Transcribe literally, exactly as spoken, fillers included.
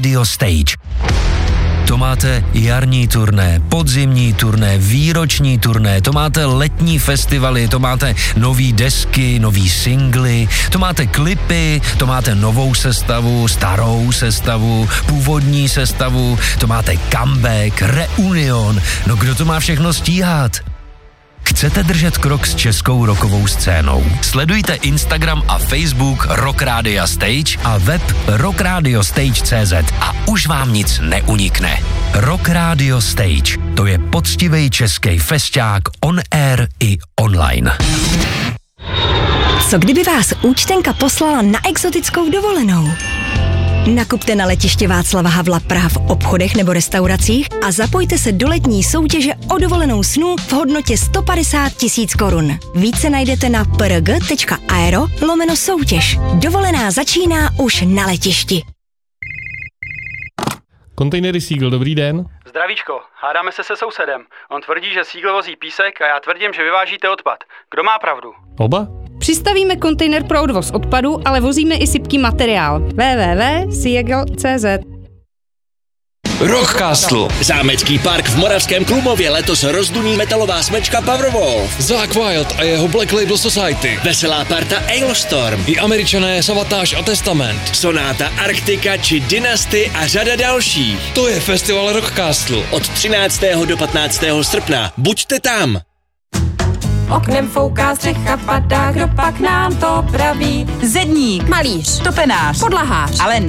Radio Stage. To máte jarní turné, podzimní turné, výroční turné, to máte letní festivaly, to máte nový desky, nový singly, to máte klipy, to máte novou sestavu, starou sestavu, původní sestavu, to máte comeback, reunion, no kdo to má všechno stíhat? Chcete držet krok s českou rockovou scénou? Sledujte Instagram a Facebook Rock Radio Stage a web rock radio stage tečka cé zet a už vám nic neunikne. Rock Radio Stage, to je poctivý český fešťák on air i online. Co kdyby vás účtenka poslala na exotickou dovolenou? Nakupte na letiště Václava Havla Praha v obchodech nebo restauracích a zapojte se do letní soutěže o dovolenou snů v hodnotě sto padesát tisíc korun. Více najdete na prg tečka aero lomeno soutěž. Dovolená začíná už na letišti. Kontejnery Seagull, dobrý den. Zdravíčko, hádáme se se sousedem. On tvrdí, že Seagull vozí písek a já tvrdím, že vyvážíte odpad. Kdo má pravdu? Oba? Přistavíme kontejner pro odvoz odpadu, ale vozíme i sypký materiál. w w w tečka seagull tečka cé zet. Rockcastle. Zámecký park v Moravském Klumově letos rozduní metalová smečka Powerwolf. Zakk Wylde a jeho Black Label Society. Veselá parta Ailstorm. I Američané Savatage a Testament. Sonáta Arktika či Dynasty a řada dalších. To je festival Rockcastle. Od třináctého do patnáctého srpna. Buďte tam. Oknem fouká střecha, padá, kdo pak nám to praví. Zedník, malíř, topenář, podlahář, ale